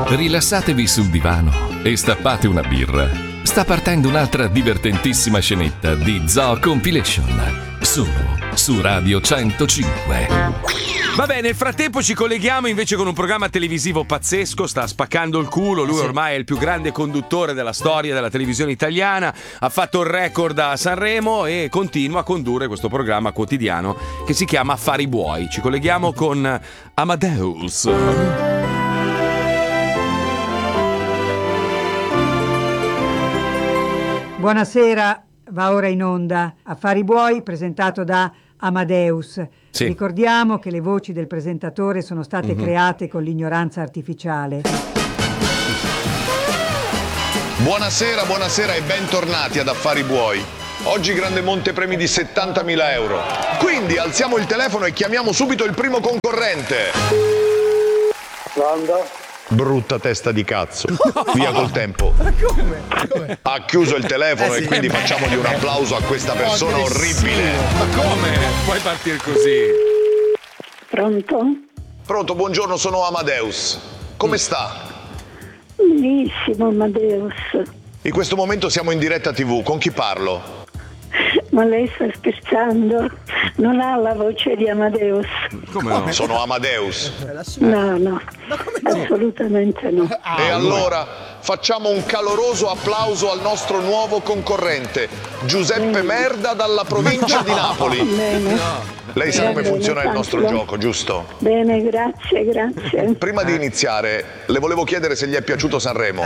Rilassatevi sul divano e stappate una birra. Sta partendo un'altra divertentissima scenetta di Zoo Compilation, solo su Radio 105. Vabbè, nel frattempo ci colleghiamo invece con un programma televisivo pazzesco, sta spaccando il culo, lui ormai è il più grande conduttore della storia della televisione italiana, ha fatto il record a Sanremo e continua a condurre questo programma quotidiano che si chiama Affari Buoi. Ci colleghiamo con Amadeus. Buonasera, va ora in onda Affari Buoi presentato da Amadeus. Sì. Ricordiamo che le voci del presentatore sono state create con l'ignoranza artificiale. Buonasera e bentornati ad Affari Buoi. Oggi grande montepremi di 70.000 euro. Quindi alziamo il telefono e chiamiamo subito il primo concorrente. Pronto? Brutta testa di cazzo. Via col tempo. Come? Ha chiuso il telefono e quindi facciamogli un applauso a questa persona orribile. Ma come? Puoi partire così? Pronto? Pronto, buongiorno, sono Amadeus. Come sta? Benissimo, Amadeus. In questo momento siamo in diretta TV. Con chi parlo? Ma lei sta scherzando? Non ha la voce di Amadeus. Come no? Sono Amadeus. No, assolutamente no. E allora facciamo un caloroso applauso al nostro nuovo concorrente, Giuseppe Merda dalla provincia di Napoli. Bene. Lei sa come Bene, funziona il nostro tanto. gioco, giusto? Bene, grazie. Prima di iniziare, le volevo chiedere se gli è piaciuto Sanremo.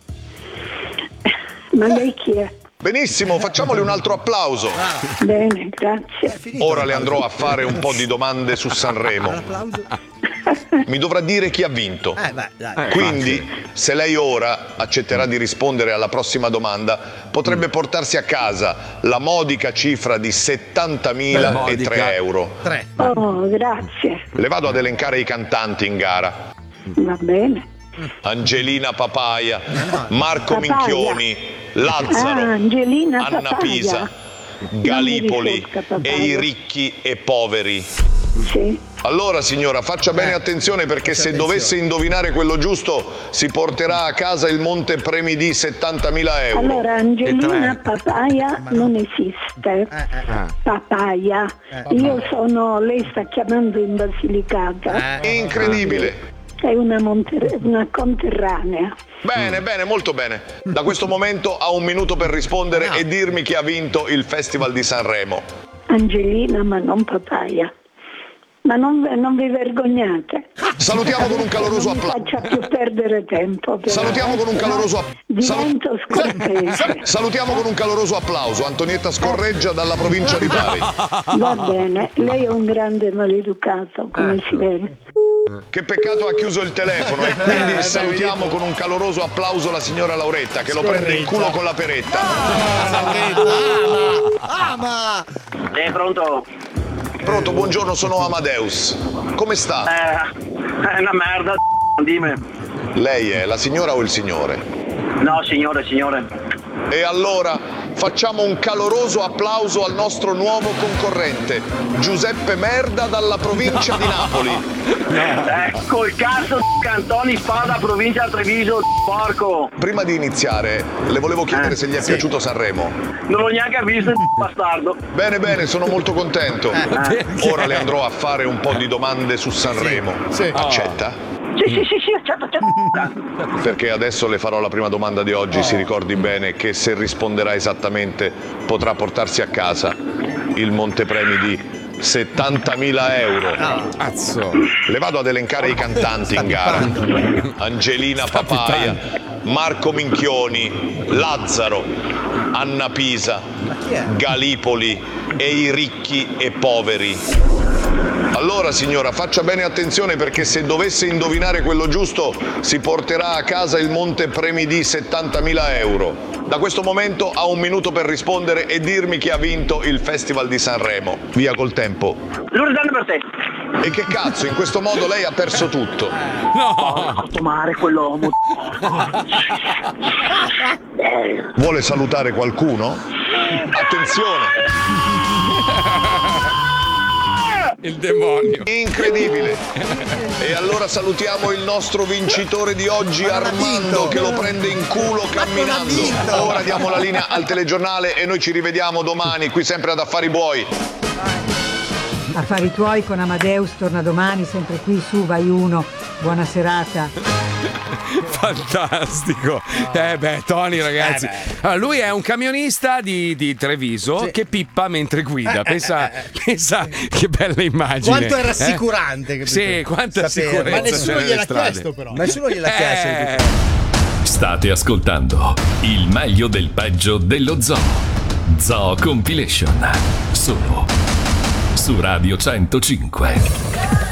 Ma lei chi è? Benissimo, facciamole un altro applauso. Bene, grazie. Ora le andrò a fare un po' di domande su Sanremo. Mi dovrà dire chi ha vinto. Quindi, se lei ora accetterà di rispondere alla prossima domanda, potrebbe portarsi a casa la modica cifra di 70.003 euro. Oh, grazie. Le vado ad elencare i cantanti in gara. Va bene. Angelina Papaia, Marco Papaia. Minchioni, Lazzaro, Angelina Anna Papaia. Pisa, Galipoli Non mi ricerca, e Papaia. i ricchi e poveri. Sì. Allora signora, faccia bene attenzione perché se dovesse indovinare quello giusto si porterà a casa il montepremi di 70.000 euro. Allora, Angelina Papaia non esiste. Papaia. Io sono, lei sta chiamando in Basilicata. Incredibile. È una conterranea. Bene, molto bene. Da questo momento ha un minuto per rispondere e dirmi chi ha vinto il Festival di Sanremo. Angelina, ma non Papaia. Ma non vi vergognate. Salutiamo con un caloroso Non applauso. mi faccia più perdere tempo. però. Salutiamo con un caloroso Divento scortese. Salutiamo con un caloroso applauso Antonietta Scorreggia dalla provincia di Bari. Va bene, lei è un grande maleducato, come si vede. Che peccato ha chiuso il telefono e quindi salutiamo con un caloroso applauso la signora Lauretta che lo prende in culo con la peretta. Pronto? Pronto, buongiorno, sono Amadeus. Come sta? È una merda, dimmi. Lei è la signora o il signore? No, signore. E allora facciamo un caloroso applauso al nostro nuovo concorrente, Giuseppe Merda dalla provincia di Napoli. Col cazzo Cantoni Spada, provincia Treviso, porco. Prima di iniziare, le volevo chiedere se gli è piaciuto Sanremo. Non l'ho neanche visto, bastardo. Bene, sono molto contento. Ora le andrò a fare un po' di domande su Sanremo. Accetta? Sì, accetto. Perché adesso le farò la prima domanda di oggi, si ricordi bene che se risponderà esattamente potrà portarsi a casa il montepremi di 70.000 euro. Cazzo. Le vado ad elencare i cantanti in gara. Angelina Papaia, Marco Minchioni, Lazzaro, Anna Pisa, Galipoli e i ricchi e poveri. Allora signora, faccia bene attenzione perché se dovesse indovinare quello giusto si porterà a casa il montepremi di 70.000 euro. Da questo momento ha un minuto per rispondere e dirmi chi ha vinto il Festival di Sanremo. Via col tempo. Loredana per te. E che cazzo, in questo modo lei ha perso tutto. Porco mare quell'uomo. Vuole salutare qualcuno? Attenzione! Il demonio. Incredibile. E allora salutiamo il nostro vincitore di oggi, Armando, che lo prende in culo camminando. Ora diamo la linea al telegiornale e noi ci rivediamo domani qui sempre ad Affari Buoi. Affari tuoi con Amadeus torna domani, sempre qui su Vai Uno. Buona serata. Fantastico. Tony, ragazzi. Allora, lui è un camionista di Treviso che pippa mentre guida. Pensa che bella immagine. Quanto è rassicurante. Capito? Sì, quanta sicurezza. Ma nessuno c'è gliel'ha nelle strade. chiesto, però. Nessuno gliel'ha chiesto. State ascoltando il meglio del peggio dello Zoo. Zoo Compilation. Solo su Radio 105.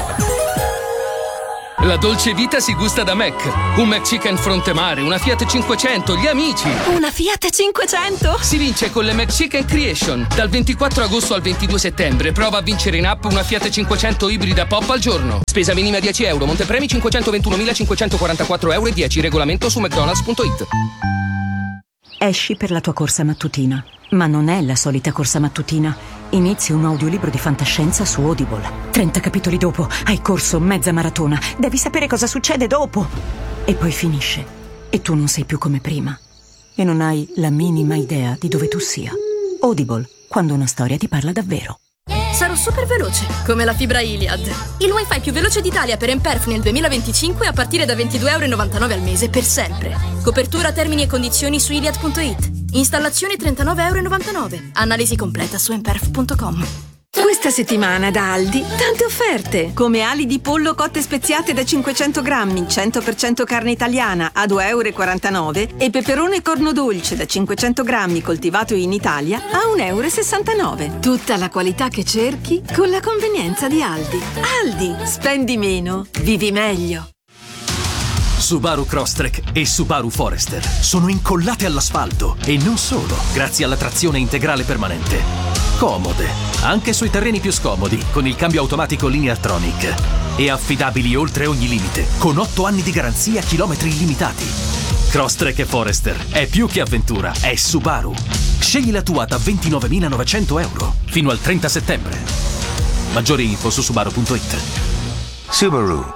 La dolce vita si gusta da Mac. Un McChicken fronte mare, una Fiat 500, gli amici. Una Fiat 500? Si vince con le McChicken Creation. Dal 24 agosto al 22 settembre prova a vincere in app una Fiat 500 ibrida pop al giorno. Spesa minima 10 euro, montepremi 521.544 euro e 10. Regolamento su mcdonalds.it. Esci per la tua corsa mattutina. Ma non è la solita corsa mattutina. Inizi un audiolibro di fantascienza su Audible. 30 capitoli dopo hai corso mezza maratona. Devi sapere cosa succede dopo. E poi finisce. E tu non sei più come prima. E non hai la minima idea di dove tu sia. Audible, quando una storia ti parla davvero. Sarò super veloce, come la fibra Iliad. Il wifi più veloce d'Italia per Emperf nel 2025 a partire da €22,99 al mese per sempre. Copertura, termini e condizioni su iliad.it. Installazione €39,99. Analisi completa su emperf.com. Questa settimana da Aldi, tante offerte, come ali di pollo cotte speziate da 500 grammi, 100% carne italiana a €2,49 e peperone corno dolce da 500 grammi coltivato in Italia a €1,69. Tutta la qualità che cerchi con la convenienza di Aldi. Aldi, spendi meno, vivi meglio. Subaru Crosstrek e Subaru Forester sono incollate all'asfalto e non solo, grazie alla trazione integrale permanente. Comode, anche sui terreni più scomodi, con il cambio automatico Lineartronic. E affidabili oltre ogni limite, con 8 anni di garanzia a chilometri illimitati. Crosstrek e Forester è più che avventura, è Subaru. Scegli la tua da €29.900 fino al 30 settembre. Maggiori info su subaru.it. Subaru.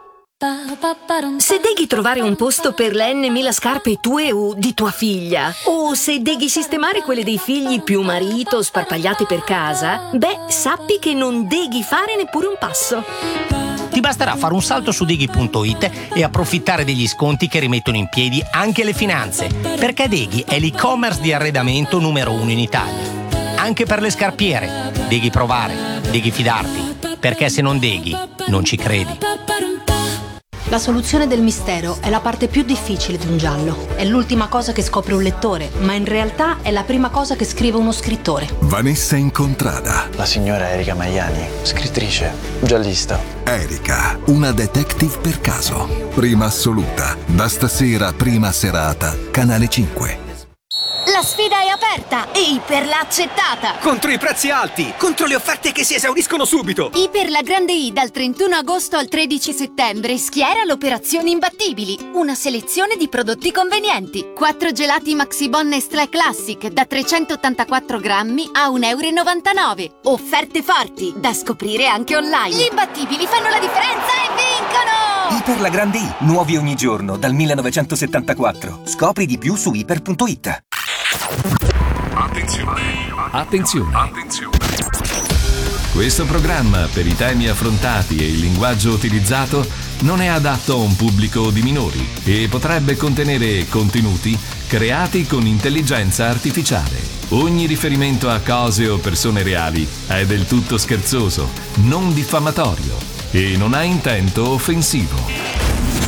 Se devi trovare un posto per le N.000 scarpe tue o di tua figlia, o se devi sistemare quelle dei figli più marito sparpagliate per casa, beh, sappi che non devi fare neppure un passo. Ti basterà fare un salto su Deghi.it e approfittare degli sconti che rimettono in piedi anche le finanze, perché Deghi è l'e-commerce di arredamento numero 1 in Italia. Anche per le scarpiere, Deghi provare, Deghi fidarti, perché se non Deghi, non ci credi. La soluzione del mistero è la parte più difficile di un giallo. È l'ultima cosa che scopre un lettore, ma in realtà è la prima cosa che scrive uno scrittore. Vanessa Incontrada. La signora Erika Maiani, scrittrice, giallista. Erika, una detective per caso. Prima assoluta. Da stasera, prima serata, Canale 5. La sfida è aperta e Iper l'ha accettata. Contro i prezzi alti, contro le offerte che si esauriscono subito. Iper la Grande I dal 31 agosto al 13 settembre schiera l'operazione Imbattibili. Una selezione di prodotti convenienti. 4 gelati Maxibon Nestlé Classic da 384 grammi a €1,99. Offerte forti da scoprire anche online. Gli imbattibili fanno la differenza e vincono! Iper la Grande I, nuovi ogni giorno dal 1974. Scopri di più su iper.it. Attenzione. Questo programma, per i temi affrontati e il linguaggio utilizzato, non è adatto a un pubblico di minori e potrebbe contenere contenuti creati con intelligenza artificiale. Ogni riferimento a cose o persone reali è del tutto scherzoso, non diffamatorio e non ha intento offensivo.